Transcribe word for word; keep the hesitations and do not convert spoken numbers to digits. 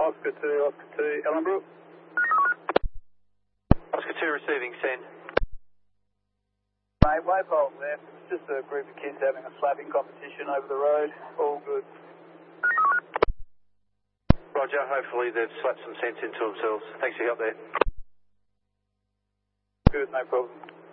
Oscar two, Oscar two, Ellenbrook. Oscar two receiving, send. Mate, wave hold there. It's just a group of kids having a slapping competition over the road. All good. Roger, hopefully they've slapped some sense into themselves. Thanks for your help there. Good, no problem.